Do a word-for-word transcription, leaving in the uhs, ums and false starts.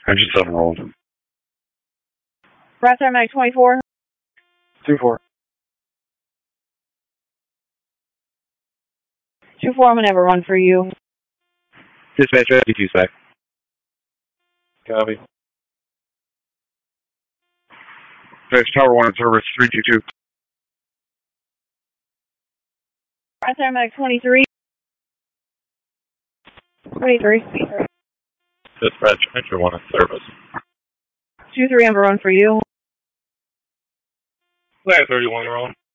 Engine seven rolled. Right there, Mag twenty-four. two four. two four, I'm going to have a run for you. Dispatch fifty-two sec. Copy. Dispatch Tower one service three two two. Right there, Mag twenty-three. twenty-three. Dispatch Entry one in service. two three, I'm going to run for you. Flag thirty-one roll.